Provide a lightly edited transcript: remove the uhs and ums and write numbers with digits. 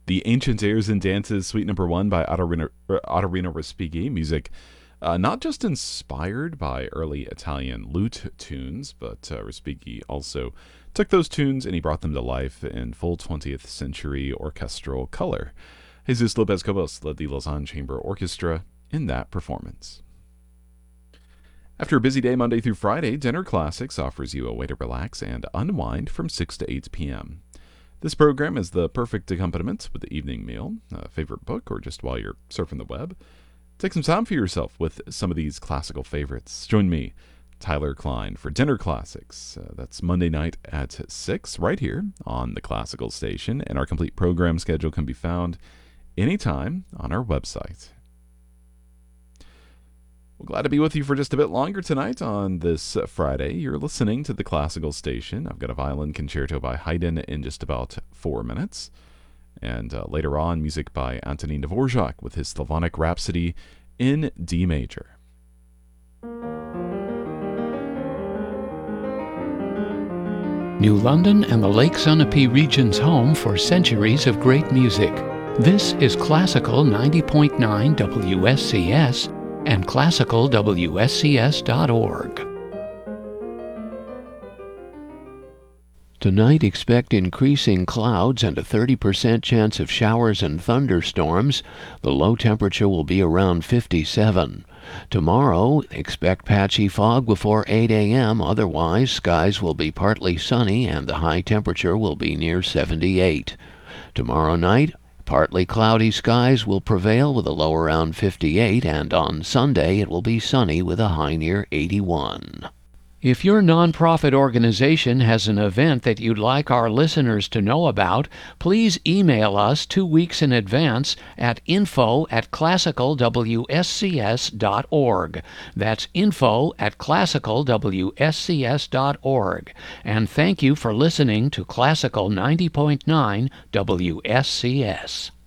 The Ancient Airs and Dances, Suite Number 1 by Ottorino Respighi. Music not just inspired by early Italian lute tunes, but Respighi also took those tunes and he brought them to life in full 20th century orchestral color. Jesus Lopez Cobos led the Lausanne Chamber Orchestra in that performance. After a busy day Monday through Friday, Dinner Classics offers you a way to relax and unwind from 6 to 8 p.m. This program is the perfect accompaniment with the evening meal, a favorite book, or just while you're surfing the web. Take some time for yourself with some of these classical favorites. Join me, Tyler Klein, for Dinner Classics. That's Monday night at 6, right here on the Classical Station, and our complete program schedule can be found anytime on our website. Well, glad to be with you for just a bit longer tonight on this Friday. You're listening to the Classical Station. I've got a violin concerto by Haydn in just about 4 minutes. And later on, music by Antonin Dvorak with his Slavonic Rhapsody in D major. New London and the Lake Sunapee region's home for centuries of great music. This is Classical 90.9 WSCS and classicalwscs.org. Tonight, expect increasing clouds and a 30% chance of showers and thunderstorms. The low temperature will be around 57. Tomorrow, expect patchy fog before 8 a.m. Otherwise, skies will be partly sunny and the high temperature will be near 78. Tomorrow night, partly cloudy skies will prevail with a low around 58, and on Sunday it will be sunny with a high near 81. If your nonprofit organization has an event that you'd like our listeners to know about, please email us 2 weeks in advance at info@classicalwscs.org. That's info@classicalwscs.org. And thank you for listening to Classical 90.9 WSCS.